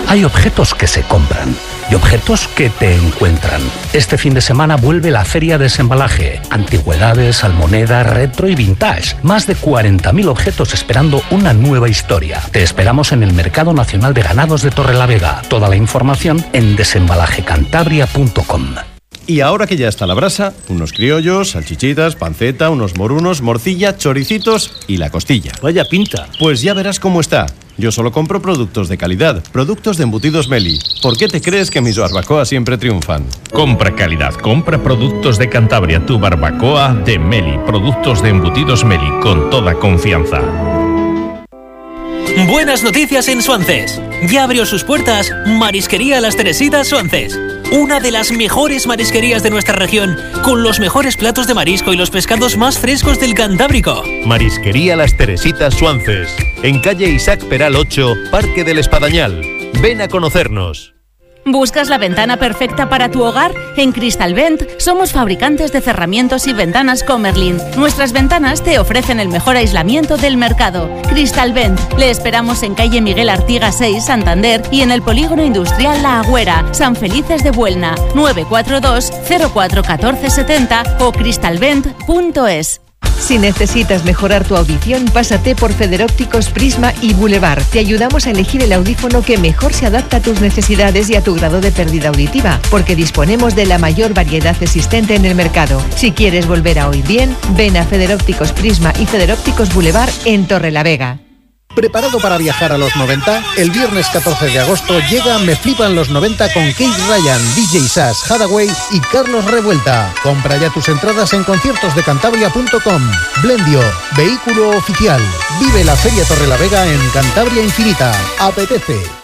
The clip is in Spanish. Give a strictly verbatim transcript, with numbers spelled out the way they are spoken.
Hay objetos que se compran y objetos que te encuentran. Este fin de semana vuelve la Feria Desembalaje. Antigüedades, almoneda, retro y vintage. Más de cuarenta mil objetos esperando una nueva historia. Te esperamos en el Mercado Nacional de Ganados de Torrelavega. Toda la información en desembalaje cantabria punto com. Y ahora que ya está la brasa, unos criollos, salchichitas, panceta, unos morunos, morcilla, choricitos y la costilla. Vaya pinta. Pues ya verás cómo está. Yo solo compro productos de calidad, productos de Embutidos Meli. ¿Por qué te crees que mis barbacoas siempre triunfan? Compra calidad, compra productos de Cantabria, tu barbacoa de Meli. Productos de Embutidos Meli, con toda confianza. Buenas noticias en Suances. Ya abrió sus puertas Marisquería Las Teresitas Suances. Una de las mejores marisquerías de nuestra región, con los mejores platos de marisco y los pescados más frescos del Cantábrico. Marisquería Las Teresitas Suances, en calle Isaac Peral ocho, Parque del Espadañal. Ven a conocernos. ¿Buscas la ventana perfecta para tu hogar? En Cristalvent somos fabricantes de cerramientos y ventanas Comerlin. Nuestras ventanas te ofrecen el mejor aislamiento del mercado. Cristalvent. Le esperamos en calle Miguel Artigas seis, Santander, y en el Polígono Industrial La Agüera, San Felices de Buelna. nueve cuatro dos cero cuatro uno cuatro siete cero o cristalvent punto es. Si necesitas mejorar tu audición, pásate por Federópticos Prisma y Boulevard. Te ayudamos a elegir el audífono que mejor se adapta a tus necesidades y a tu grado de pérdida auditiva, porque disponemos de la mayor variedad existente en el mercado. Si quieres volver a oír bien, ven a Federópticos Prisma y Federópticos Boulevard en Torrelavega. ¿Preparado para viajar a los noventa? El viernes catorce de agosto llega Me Flipan los noventa con Kate Ryan, D J Sass, Hathaway y Carlos Revuelta. Compra ya tus entradas en conciertos de cantabria punto com. Blendio, vehículo oficial. Vive la Feria Torrelavega en Cantabria Infinita. Apetece.